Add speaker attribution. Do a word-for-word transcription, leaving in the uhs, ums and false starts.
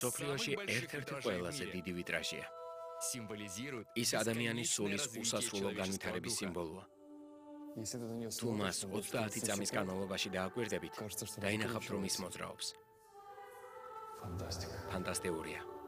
Speaker 1: სოფლიოში ერთ-ერთი ყველაზე დიდი ვიტრაჟია. ის ადამიანის სულის უსასრულო განვითარების სიმბოლოა. თუ მას ოცდაათი წამის განმავლობაში დააკვირდებით, დაინახავთ, რომ ის მოძრაობს. ფანტასტიკურია.